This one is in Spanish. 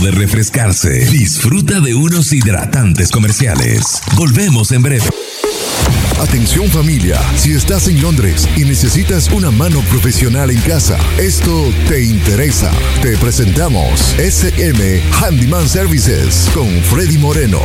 de refrescarse. Disfruta de unos hidratantes comerciales. Volvemos en breve. Atención familia, si estás en Londres y necesitas una mano profesional en casa, esto te interesa. Te presentamos SM Handyman Services con Freddy Moreno.